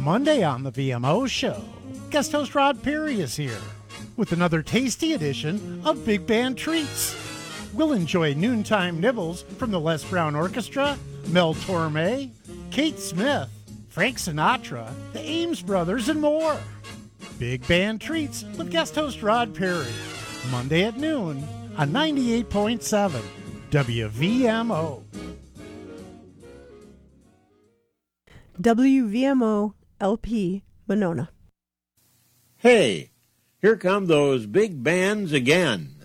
Monday on the VMO show. Guest host Rod Perry is here with another tasty edition of Big Band Treats. We'll enjoy noontime nibbles from the Les Brown Orchestra, Mel Torme, Kate Smith, Frank Sinatra, the Ames Brothers, and more. Big Band Treats with guest host Rod Perry. Monday at noon on 98.7 WVMO. WVMO LP Monona. Hey, here come those big bands again.